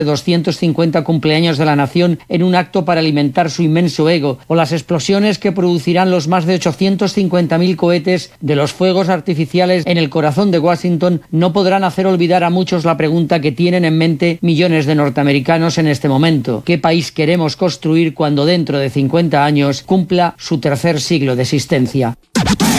250 cumpleaños de la nación en un acto para alimentar su inmenso ego, o las explosiones que producirán los más de 850.000 cohetes de los fuegos artificiales en el corazón de Washington, no podrán hacer olvidar a muchos la pregunta que tienen en mente millones de norteamericanos en este momento: ¿qué país queremos construir cuando dentro de 50 años cumpla su tercer siglo de existencia?